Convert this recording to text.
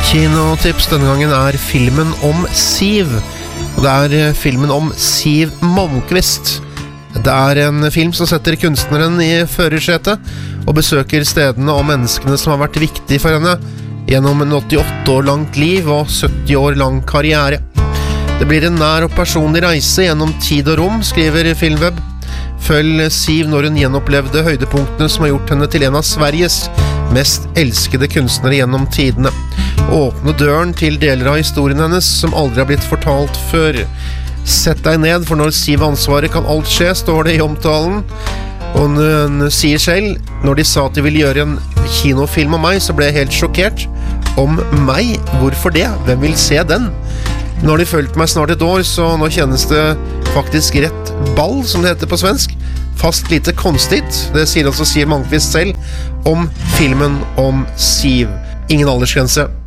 Kinotips denne gangen filmen om Siv. Og det filmen om Siv Malmkvist. Det en film som setter kunstneren i førersetet og besøker stedene og menneskene som har vært viktige for henne gjennom en 88 år langt liv og 70 år lang karriere. Det blir en nær og personlig reise gjennom tid og rom, skriver Filmweb. Følg Siv når hun gjenopplevde høydepunktene som har gjort henne til en av Sveriges mest elskede kunstnere gjennom tidene. Åpne døren til deler av historien hennes som aldri har blitt fortalt før. Sett deg ned, for når Siv har ansvaret kan alt skje, står det i omtalen. Og hun sier selv, når de sa at de ville gjøre en kinofilm om meg, så ble jeg helt sjokkert. Om meg? Hvorfor det? Hvem vil se den? Nå har de følt meg snart et år, så nå kjennes det faktisk rett ball, som det heter på svensk. Fast lite konstigt. Det sier altså Siv Malmkvist selv om filmen om Siv. Ingen aldersgrense.